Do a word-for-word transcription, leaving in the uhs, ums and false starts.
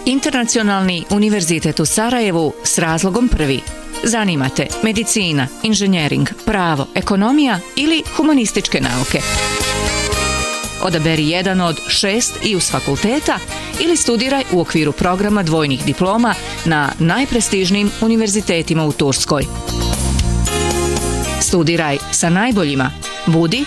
Internacionalni univerzitet u Sarajevu s razlogom prvi. Zanimate medicina, inženjering, pravo, ekonomija ili humanističke nauke? Odaberi jedan od šest I U S fakulteta ili studiraj u okviru programa dvojnih diploma na najprestižnijim univerzitetima u Turskoj. Studiraj sa najboljima. Budi